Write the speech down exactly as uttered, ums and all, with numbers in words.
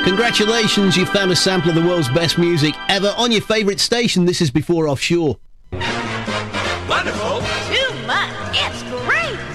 Congratulations, you found a sample of the world's best music ever on your favourite station. This is Before Offshore. Wonderful. Too much. It's great.